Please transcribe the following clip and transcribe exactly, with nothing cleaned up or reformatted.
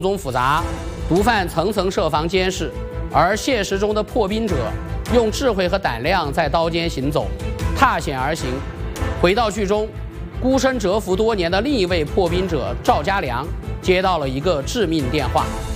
综复杂，毒贩层层设防监视，而现实中的破冰者用智慧和胆量在刀尖行走，踏险而行。回到剧中，孤身蛰伏多年的另一位破冰者赵家良接到了一个致命电话。